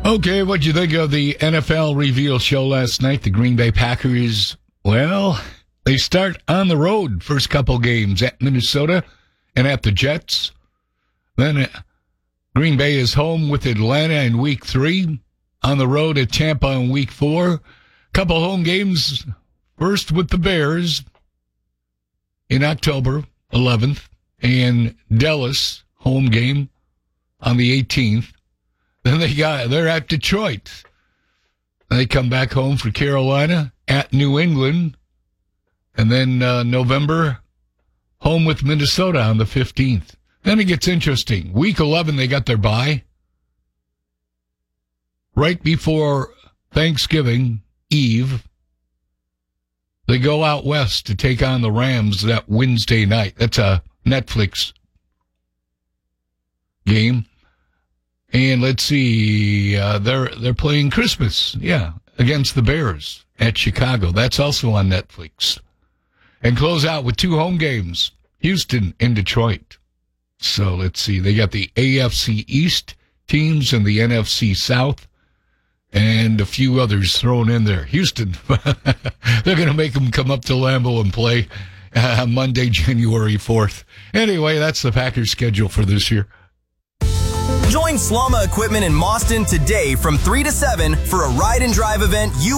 Okay, what'd you think of the NFL reveal show last night? The Green Bay Packers, well, they start on the road first couple games at Minnesota and at the Jets. Then Green Bay is home with Atlanta in Week 3, on the road at Tampa in Week 4. Couple home games, first with the Bears in October 11th, and Dallas home game on the 18th. Then they're at Detroit. They come back home for Carolina, at New England, and then November, home with Minnesota on the 15th. Then it gets interesting. Week 11, they got their bye. Right before Thanksgiving Eve, they go out west to take on the Rams that Wednesday night. That's a Netflix game. And let's see, they're playing Christmas, against the Bears at Chicago. That's also on Netflix. And close out with 2 home games, Houston and Detroit. So let's see, they got the AFC East teams and the NFC South, and a few others thrown in there. Houston, they're going to make them come up to Lambeau and play Monday, January 4th. Anyway, that's the Packers schedule for this year. Join Slama Equipment in Mauston today from 3 to 7 for a ride and drive event you